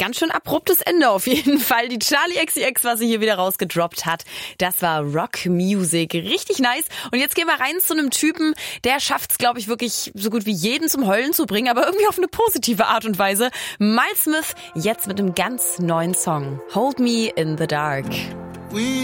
Ganz schön abruptes Ende auf jeden Fall. Die Charli XCX, was sie hier wieder rausgedroppt hat, das war Rock Music. Richtig nice. Und jetzt gehen wir rein zu einem Typen, der schafft es, glaube ich, wirklich so gut wie jeden zum Heulen zu bringen, aber irgendwie auf eine positive Art und Weise. Miles Smith jetzt mit einem ganz neuen Song. Hold Me in the Dark.